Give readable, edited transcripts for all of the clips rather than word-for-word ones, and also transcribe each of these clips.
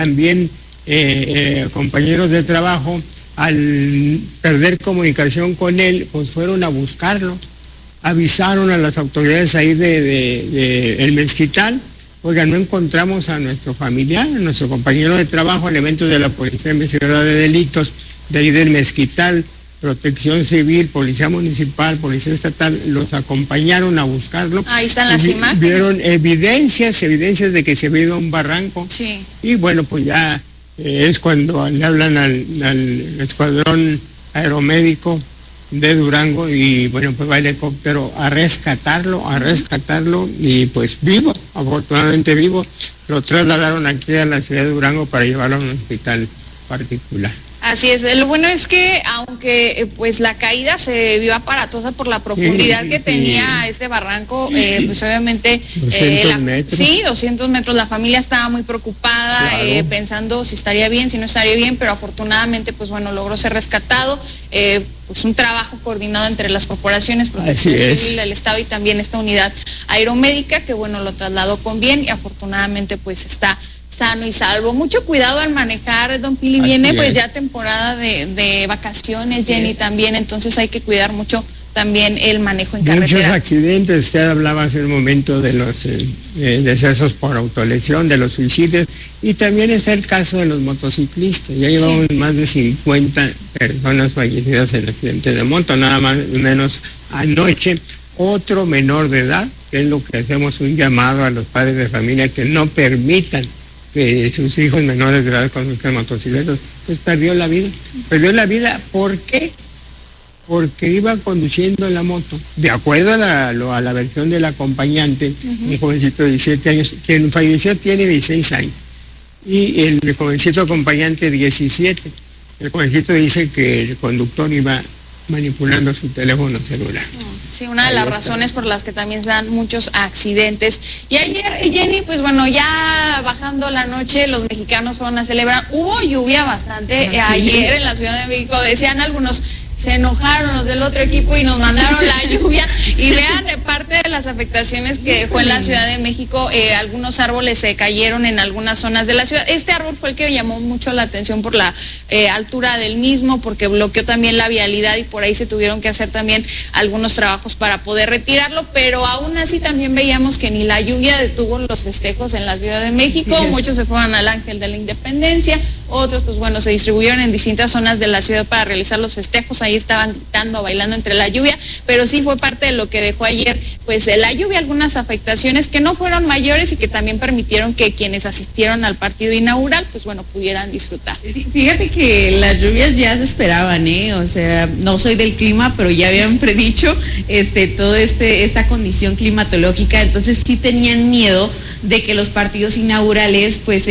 también compañeros de trabajo, al perder comunicación con él, pues fueron a buscarlo, avisaron a las autoridades ahí de El Mezquital, oiga, no encontramos a nuestro familiar, a nuestro compañero de trabajo, elementos de la Policía Investigadora de Delitos, de ahí del Mezquital, Protección Civil, Policía Municipal, Policía Estatal, los acompañaon a buscarlo. Ahí están las imágenes. Vieron evidencias de que se había ido a un barranco. Sí. Y bueno, pues ya es cuando le hablan al escuadrón aeromédico de Durango y bueno, pues va el helicóptero a rescatarlo y pues vivo, afortunadamente vivo. Lo trasladaron aquí a la ciudad de Durango para llevarlo a un hospital particular. Así es, lo bueno es que aunque pues la caída se vio aparatosa por la profundidad que tenía ese barranco, pues obviamente 200 metros. Sí, 200 metros, la familia estaba muy preocupada, claro, pensando si estaría bien, si no estaría bien, pero afortunadamente pues bueno, logró ser rescatado, pues un trabajo coordinado entre las corporaciones, Protección Civil, el Estado y también esta unidad aeromédica que bueno, lo trasladó con bien y afortunadamente pues está sano y salvo. Mucho cuidado al manejar, don Pili. Viene pues ya temporada de vacaciones, Jenny, también, entonces hay que cuidar mucho también el manejo en carretera. Muchos accidentes, usted hablaba hace un momento de los decesos por autolesión, de los suicidios, y también está el caso de los motociclistas. Ya llevamos más de 50 personas fallecidas en accidentes de moto, nada más menos anoche. Otro menor de edad, que es lo que hacemos un llamado a los padres de familia que no permitan que sus hijos menores de edad conduzcan motocicletas, pues perdió la vida. Perdió la vida, ¿por qué? Porque iba conduciendo la moto. De acuerdo a la versión del acompañante, un jovencito de 17 años, quien falleció tiene 16 años, y el jovencito acompañante 17. El jovencito dice que el conductor iba manipulando su teléfono celular. Sí, una de las razones por las que también se dan muchos accidentes. Y ayer, Jenny, pues bueno, ya bajando la noche, los mexicanos fueron a celebrar. Hubo lluvia bastante ayer en la Ciudad de México, decían algunos, se enojaron los del otro equipo y nos mandaron la lluvia. Y vean, parte de las afectaciones que dejó en la Ciudad de México, algunos árboles se cayeron en algunas zonas de la ciudad. Este árbol fue el que llamó mucho la atención por la altura del mismo, porque bloqueó también la vialidad y por ahí se tuvieron que hacer también algunos trabajos para poder retirarlo, pero aún así también veíamos que ni la lluvia detuvo los festejos en la Ciudad de México. Muchos se fueron al Ángel de la Independencia, otros pues bueno, se distribuyeron en distintas zonas de la ciudad para realizar los festejos. Ahí estaban gritando, bailando entre la lluvia, pero sí fue parte de lo que dejó ayer pues la lluvia, algunas afectaciones que no fueron mayores y que también permitieron que quienes asistieron al partido inaugural pues bueno, pudieran disfrutar. Fíjate que las lluvias ya se esperaban, o sea, no soy del clima, pero ya habían predicho toda esta condición climatológica, entonces sí tenían miedo de que los partidos inaugurales pues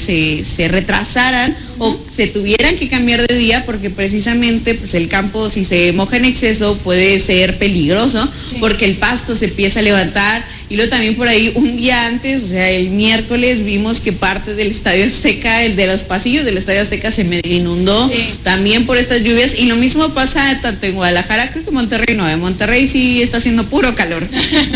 se retrasaran o se tuvieran que cambiar de día, porque precisamente pues el campo, si se moja en exceso, puede ser peligroso, porque el pasto se empieza a levantar. Y luego también por ahí un día antes, o sea, el miércoles vimos que parte del Estadio Azteca, el de los pasillos del Estadio Azteca se medio inundó también por estas lluvias, y lo mismo pasa tanto en Guadalajara, creo que Monterrey no, en Monterrey sí está haciendo puro calor,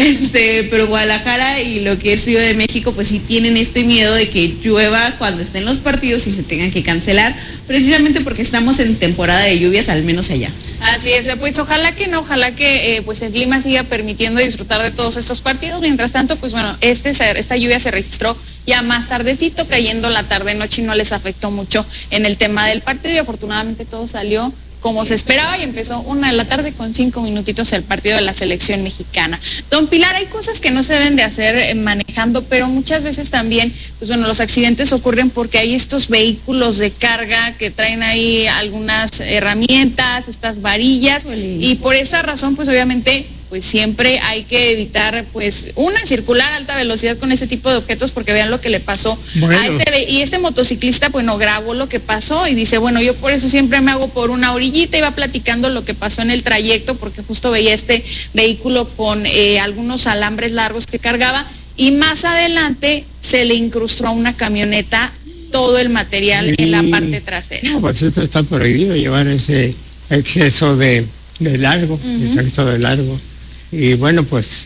pero Guadalajara y lo que es Ciudad de México pues sí tienen este miedo de que llueva cuando estén los partidos y se tengan que cancelar, precisamente porque estamos en temporada de lluvias, al menos allá. Así es, pues ojalá que pues el clima siga permitiendo disfrutar de todos estos partidos. Mientras tanto, pues bueno, esta lluvia se registró ya más tardecito, cayendo la tarde-noche, y no les afectó mucho en el tema del partido, y afortunadamente todo salió como se esperaba y empezó 1:00 p.m. con 5 minutitos el partido de la selección mexicana. Don Pilar, hay cosas que no se deben de hacer manejando, pero muchas veces también, pues bueno, los accidentes ocurren porque hay estos vehículos de carga que traen ahí algunas herramientas, estas varillas, y por esa razón, pues obviamente, pues siempre hay que evitar, pues, circular a alta velocidad con ese tipo de objetos, porque vean lo que le pasó a este motociclista, bueno, grabó lo que pasó y dice, bueno, yo por eso siempre me hago por una orillita, iba platicando lo que pasó en el trayecto, porque justo veía este vehículo con algunos alambres largos que cargaba, y más adelante se le incrustó a una camioneta todo el material en la parte trasera. No, pues esto está prohibido, llevar ese exceso de largo, exceso de largo. Y bueno, pues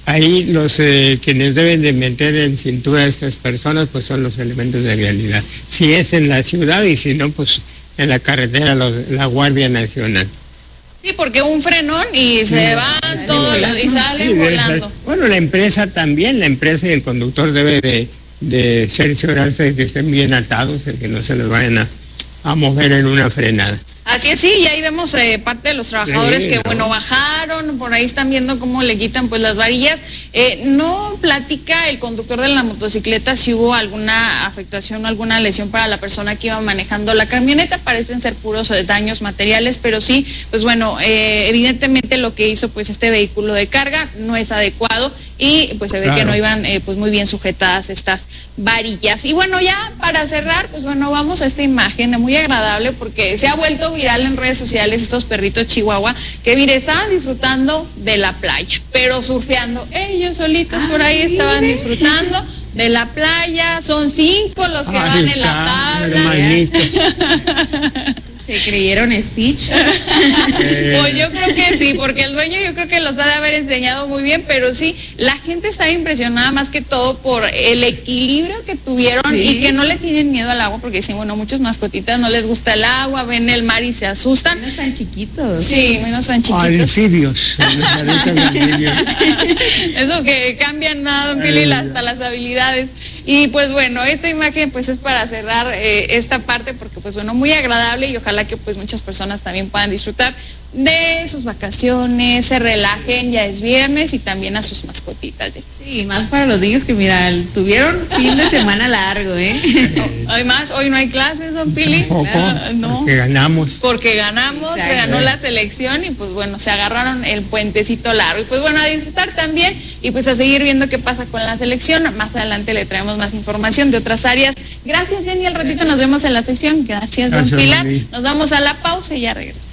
Ahí los quienes deben de meter en cintura a estas personas pues son los elementos de vialidad. Si es en la ciudad y si no, pues en la carretera la Guardia Nacional. Sí, porque un frenón y se van todos y salen volando. Bueno, la empresa también, la empresa y el conductor debe de cerciorarse de que estén bien atados, de que no se les vayan a mover en una frenada. Así es, sí, y ahí vemos parte de los trabajadores que, bueno, bajaron, por ahí están viendo cómo le quitan pues las varillas. No platica el conductor de la motocicleta si hubo alguna afectación o alguna lesión para la persona que iba manejando la camioneta, parecen ser puros daños materiales, pero sí, pues bueno, evidentemente lo que hizo pues este vehículo de carga no es adecuado y pues se ve que no iban pues muy bien sujetadas estas varillas. Y bueno, ya para cerrar, pues bueno, vamos a esta imagen muy agradable porque se ha vuelto viral en redes sociales estos perritos chihuahua que mire, estaban disfrutando de la playa, pero surfeando, ellos solitos por ahí estaban disfrutando de la playa, son 5 los que van en la tabla. ¿Se creyeron Stitch? Pues yo creo que sí, porque el dueño yo creo que los ha de haber enseñado muy bien, pero sí, la gente está impresionada más que todo por el equilibrio que tuvieron y que no le tienen miedo al agua, porque sí, bueno, muchos mascotitas no les gusta el agua, ven el mar y se asustan. Menos tan chiquitos. Sí, menos tan chiquitos. Anfibios. Esos que cambian nada, hasta las habilidades. Y pues bueno, esta imagen pues es para cerrar esta parte porque pues bueno, muy agradable y ojalá que pues muchas personas también puedan disfrutar de sus vacaciones, se relajen, ya es viernes y también a sus mascotitas. Sí, más para los niños que mira, tuvieron fin de semana largo, Además, hoy no hay clases, don Pili. No. Porque ganamos. Porque ganamos, se ganó la selección y pues bueno, se agarraron el puentecito largo. Y pues bueno, a disfrutar también y pues a seguir viendo qué pasa con la selección. Más adelante le traemos más información de otras áreas. Gracias, Jenny, al ratito nos vemos en la sección. Gracias, don Pilar. Nos vamos a la pausa y ya regresamos.